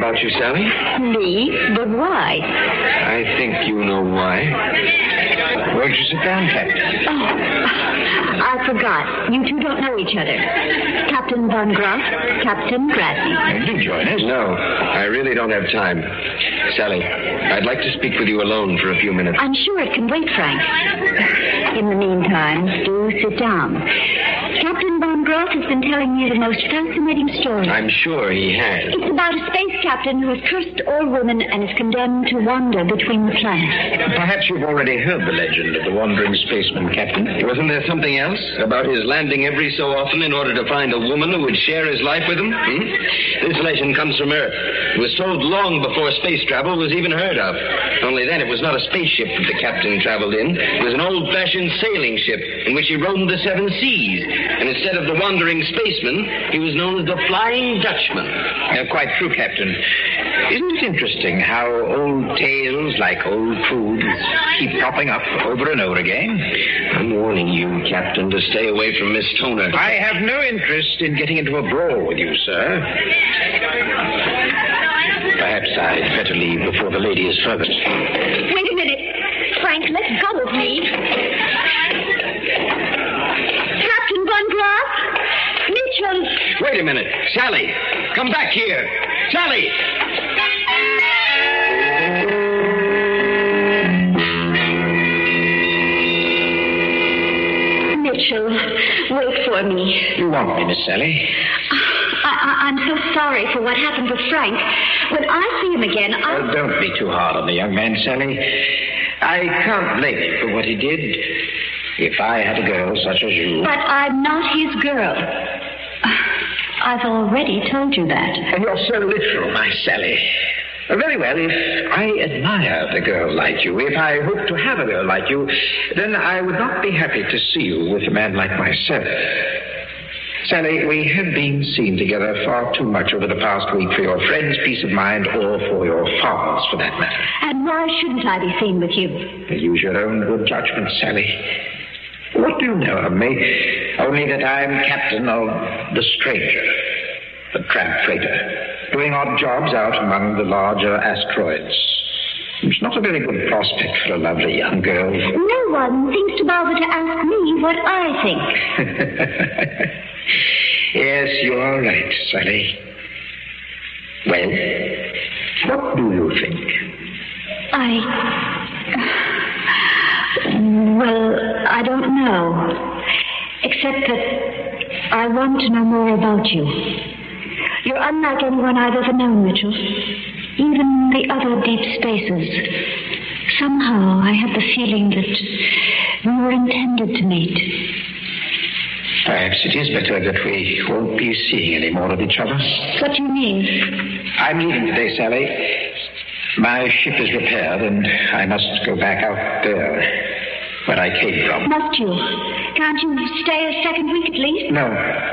about you, Sally. Leave? But why? I think you know why. Won't you sit down, Captain? Oh, I forgot. You two don't know each other. Captain Von Groff, Captain Grassi. Do join us. No, I really don't have time. Sally, I'd like to speak with you alone for a few minutes. I'm sure it can wait, Frank. In the meantime, do sit down. Captain Von Groff has been telling me the most fascinating story. I'm sure he has. It's about a space captain who has cursed all women and is condemned to wander between the planets. Perhaps you've already heard the legend of the wandering spaceman, Captain. Wasn't there something else about his landing every so often in order to find a woman who would share his life with him? This legend comes from Earth. It was told long before space travel was even heard of. Only then it was not a spaceship that the captain traveled in. It was an old-fashioned sailing ship in which he roamed the seven seas. And instead of the wandering spaceman, he was known as the Flying Dutchman. Quite true, Captain. Isn't it interesting how old tales like old foods keep popping up over and over again? I'm warning you, Captain, to stay away from Miss Toner. I have no interest in getting into a brawl with you, sir. Perhaps I'd better leave before the lady is furthest. Wait a minute. Frank, let go of me. Captain Von Groff? Mitchell! Wait a minute. Sally, come back here. Sally! Mitchell, wait for me. You want me, Miss Sally? I'm so sorry for what happened with Frank. When I see him again, Well, don't be too hard on the young man, Sally. I can't blame him for what he did. If I had a girl such as you... But I'm not his girl. I've already told you that. And you're so literal, my Sally. Very well, if I admired a girl like you, if I hoped to have a girl like you, then I would not be happy to see you with a man like myself. Sally, we have been seen together far too much over the past week for your friend's peace of mind or for your father's, for that matter. And why shouldn't I be seen with you? Use your own good judgment, Sally. What do you know of me? Only that I'm captain of the Stranger, the tramp freighter, doing odd jobs out among the larger asteroids. It's not a very good prospect for a lovely young girl. No one seems to bother to ask me what I think. Yes, you are right, Sally. Well, what do you think? Well, I don't know. Except that I want to know more about you. You're unlike anyone I've ever known, Mitchell. Even the other deep spaces. Somehow I have the feeling that we were intended to meet. Perhaps it is better that we won't be seeing any more of each other. What do you mean? I'm leaving today, Sally. My ship is repaired, and I must go back out there where I came from. Must you? Can't you stay a second week at least? No.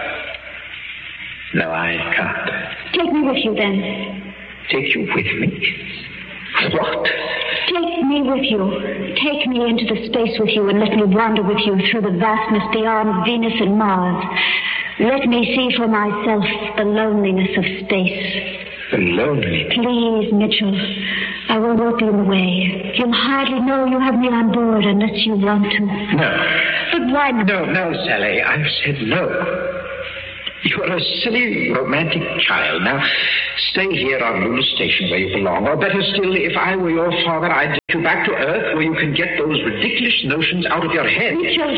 No, I can't. Take me with you, then. Take you with me? What? Take me with you. Take me into the space with you and let me wander with you through the vastness beyond Venus and Mars. Let me see for myself the loneliness of space. The loneliness? Please, Mitchell. I won't be in the way. You'll hardly know you have me on board unless you want to. No. But why not? No, Sally. I've said no. You're a silly, romantic child. Now, stay here on Luna Station where you belong. Or better still, if I were your father, I'd take you back to Earth where you can get those ridiculous notions out of your head. Mitchell.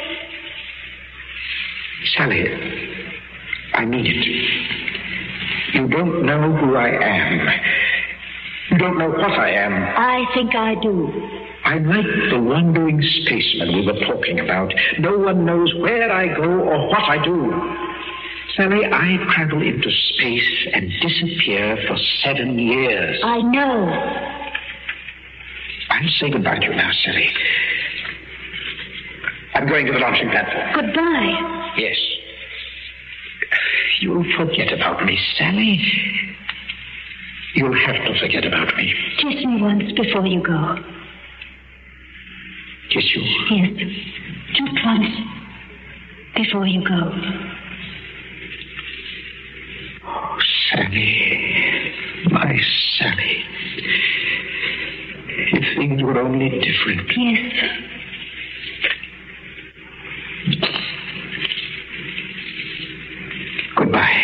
Sally, I mean it. You don't know who I am. You don't know what I am. I think I do. I'm like the wandering spaceman we were talking about. No one knows where I go or what I do. Sally, I travel into space and disappear for 7 years. I know. I'll say goodbye to you now, Sally. I'm going to the launching platform. Goodbye. Yes. You'll forget about me, Sally. You'll have to forget about me. Kiss me once before you go. Kiss you? Yes. Just once before you go. Oh, Sally, my My Sally. If things were only different. Yes. Goodbye.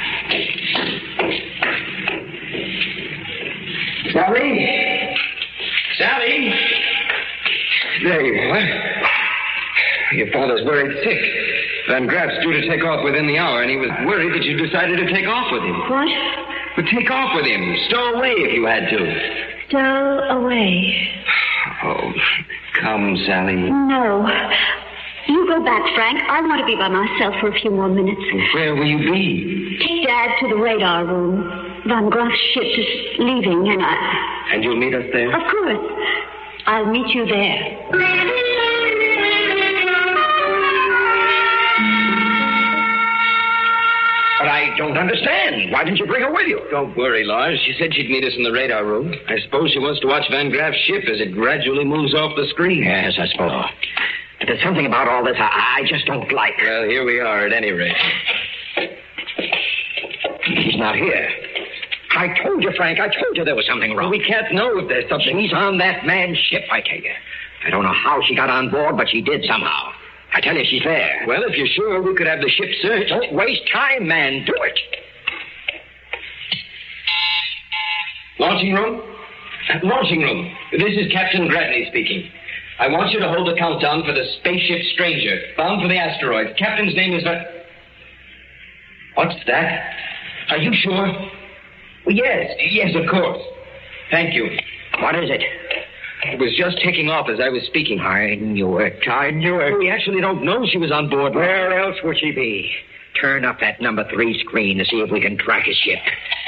Sally? Sally? There you are. Your father's worried sick. Van Graff's due to take off within the hour, and he was worried that you decided to take off with him. What? But take off with him. Stow away if you had to. Stow away. Oh, come, Sally. No. You go back, Frank. I want to be by myself for a few more minutes. Where will you be? Take Dad to the radar room. Van Graff's ship is leaving, and And you'll meet us there? Of course. I'll meet you there. But I don't understand. Why didn't you bring her with you? Don't worry, Lars. She said she'd meet us in the radar room. I suppose she wants to watch Van Graff's ship as it gradually moves off the screen. Yes, I suppose. But there's something about all this I just don't like. Well, here we are at any rate. She's not here. I told you, Frank. I told you there was something wrong. We can't know if there's something. She's on that man's ship, I tell you. I don't know how she got on board, but she did somehow. I tell you, she's there. Well, if you're sure, we could have the ship searched. Don't waste time, man. Do it. Launching room? Launching room. This is Captain Gradney speaking. I want you to hold the countdown for the spaceship Stranger, bound for the asteroid. Captain's name is... What's that? Are you sure? Well, yes, of course. Thank you. What is it? It was just taking off as I was speaking. I knew it. We actually don't know she was on board. Where else would she be? Turn up that number 3 screen to see if we can track his ship.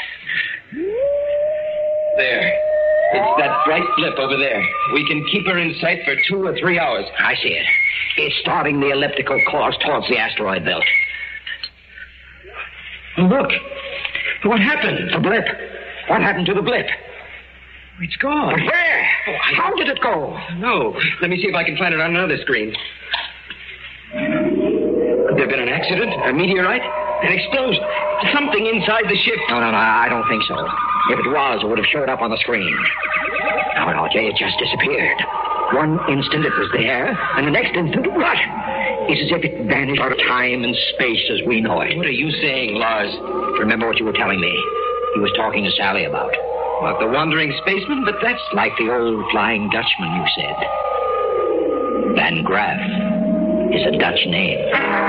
There. It's that bright blip over there. We can keep her in sight for 2 or 3 hours. I see it. It's starting the elliptical course towards the asteroid belt. Look. What happened? The blip. What happened to the blip? It's gone. But where? How did it go? No. Let me see if I can find it on another screen. Could there have been an accident? A meteorite? An explosion? Something inside the ship? No, I don't think so. If it was, it would have showed up on the screen. No, Jay, it just disappeared. One instant it was there, and the next instant, what? It's as if it vanished out of time and space as we know it. What are you saying, Lars? Remember what you were telling me. He was talking to Sally about. What, the wandering spaceman? But that's... Like the old Flying Dutchman, you said. Van Graff is a Dutch name.